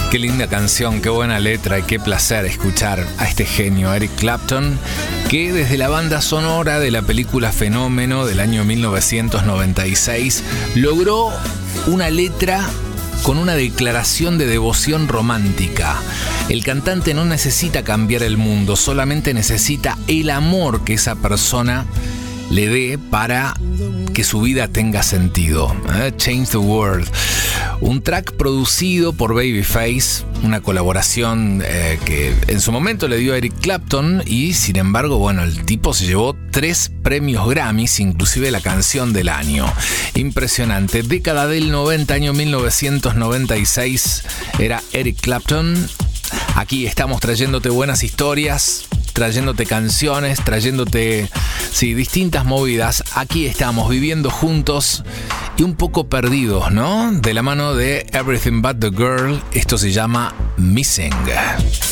Qué linda canción, qué buena letra y qué placer escuchar a este genio, Eric Clapton, que desde la banda sonora de la película Fenómeno del año 1996 logró una letra con una declaración de devoción romántica. El cantante no necesita cambiar el mundo, solamente necesita el amor que esa persona le dé para que su vida tenga sentido. Change the World. Un track producido por Babyface, una colaboración que en su momento le dio a Eric Clapton y sin embargo, bueno, el tipo se llevó 3 premios Grammys, inclusive la canción del año. Impresionante. Década del 90, año 1996, era Eric Clapton. Aquí estamos trayéndote buenas historias, trayéndote canciones, trayéndote, distintas movidas. Aquí estamos viviendo juntos y un poco perdidos, ¿no? De la mano de Everything But The Girl. Esto se llama Missing.